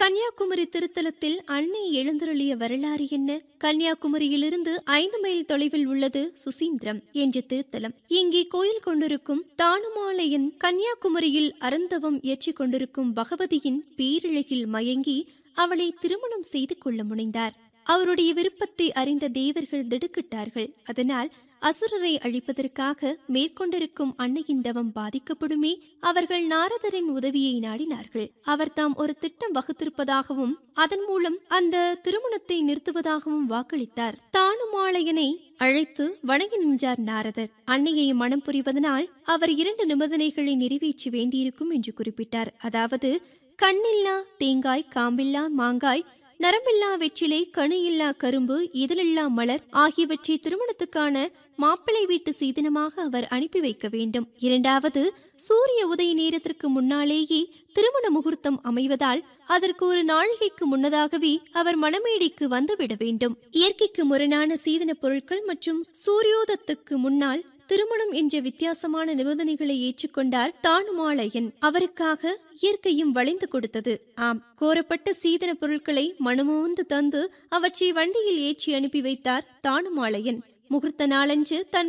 கன்னியாகுமரி திருத்தலத்தில் அன்னை எழுந்தருளிய வரலாறு என்ன? கன்னியாகுமரியிலிருந்து 5 மைல் தொலைவில் உள்ளது சுசீந்திரம் என்ற திருத்தலம். இங்கே கோயில் கொண்டிருக்கும் தானுமாலையன் கன்னியாகுமரியில் அருந்தவம் ஏற்றிக் கொண்டிருக்கும் பகவதியின் பேரழகில் மயங்கி அவளை திருமணம் செய்து கொள்ள முனைந்தார். அவருடைய விருப்பத்தை அறிந்த தேவர்கள் திடுக்கிட்டார்கள். அதனால் அசுரரை அழிப்பதற்காக மேற்கொண்டிருக்கும் அன்னையின் தவம் பாதிக்கப்படுமே. அவர்கள் நாரதரின் உதவியை நாடினார்கள். அவர் தாம் ஒரு திட்டம் வகுத்திருப்பதாகவும் அதன் மூலம் அந்த திருமணத்தை நிறுத்துவதாகவும் வாக்களித்தார். தானுமாலையனை அழைத்து வணங்கி நின்றார் நாரதர். அன்னையை மனம் புரிவதனால் அவர் 2 நிபந்தனைகளை நிறைவேற்ற வேண்டியிருக்கும் என்று குறிப்பிட்டார். அதாவது, கண்ணில்லா தேங்காய், காம்பில்லா மாங்காய், நரம்பில்லா வெற்றிலை, கணு இல்லா கரும்பு, இதழில்லா மலர் ஆகியவற்றை திருமணத்துக்கான மாப்பிள்ளை வீட்டு சீதனமாக அவர் அனுப்பி வைக்க வேண்டும். 2வது, சூரிய உதய நேரத்திற்கு முன்னாலேயே திருமண முகூர்த்தம் அமைவதால் அதற்கு ஒரு நாழிகைக்கு முன்னதாகவே அவர் மணமேடைக்கு வந்துவிட வேண்டும். இயற்கைக்கு முரணான சீதன பொருட்கள் மற்றும் சூரியோதத்துக்கு முன்னால் திருமணம் என்ற வித்தியாசமான நிபந்தனைகளை ஏற்றுக்கொண்டார் தானுமாலையன். அவருக்காக இயற்கையும் வளைந்து கொடுத்தது. ஆம், கோரப்பட்ட சீதன பொருட்களை மனமோந்து தந்து அவற்றை வண்டியில் ஏற்றி அனுப்பி வைத்தார் தானுமாலையன். முகூர்த்த நாளன்று தன்